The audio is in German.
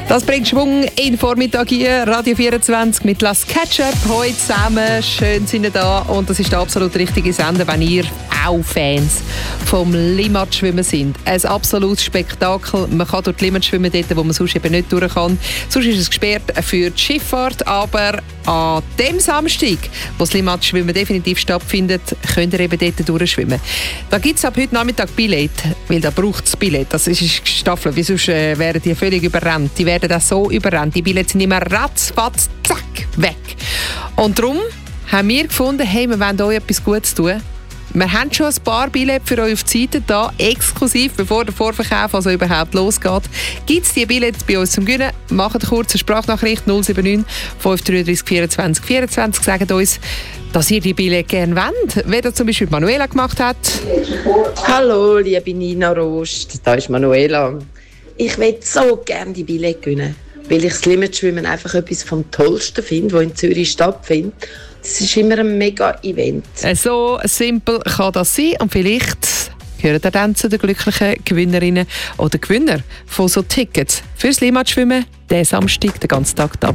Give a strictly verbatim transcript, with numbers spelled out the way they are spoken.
Das bringt Schwung in Vormittag hier, Radio vierundzwanzig mit Las Ketchup. Heute zusammen, schön sind ihr da und das ist der absolut richtige Sender, wenn ihr auch Fans vom Limmatschwimmen sind. Ein absolutes Spektakel. Man kann durch die Limmat schwimmen, dort, wo man sonst eben nicht durch kann. Sonst ist es gesperrt für die Schifffahrt, aber an dem Samstag, wo das Limmatschwimmen definitiv stattfindet, könnt ihr eben dort durchschwimmen. Da gibt es ab heute Nachmittag Billett, weil da braucht es Billett. Das ist gestaffelt, weil sonst äh, werden die völlig überrannt. Die werden das so überrannt. Die Billets sind immer ratzfatz, zack, weg. Und darum haben wir gefunden, hey, wir wollen euch etwas Gutes tun. Wir haben schon ein paar Billets für euch auf die Seite da, exklusiv, bevor der Vorverkauf also überhaupt losgeht. Gibt es die Billets bei uns zum Gewinnen? Macht eine kurze Sprachnachricht null sieben neun fünf drei drei vierundzwanzig vierundzwanzig. Sagt uns, dass ihr die Billets gerne wollt, wie das zum Beispiel Manuela gemacht hat. Hallo, liebe Nina Rost, da ist Manuela. Ich will so gerne die Billets gewinnen, weil ich das Limmatschwimmen einfach etwas vom Tollsten finde, was in Zürich stattfindet. Es ist immer ein Mega-Event. So simpel kann das sein und vielleicht gehört ihr dann zu den glücklichen Gewinnerinnen oder Gewinner von so Tickets fürs Limmatschwimmen, den Samstag, den ganzen Tag da.